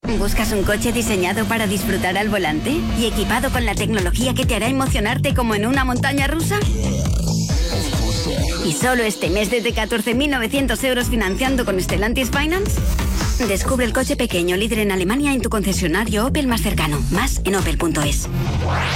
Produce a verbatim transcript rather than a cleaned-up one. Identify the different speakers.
Speaker 1: ¿Buscas un coche diseñado para disfrutar al volante y equipado con la tecnología que te hará emocionarte como en una montaña rusa? ¿Y solo este mes desde catorce mil novecientos euros financiando con Stellantis Finance? Descubre el coche pequeño líder en Alemania en tu concesionario Opel más cercano. Más en opel punto es.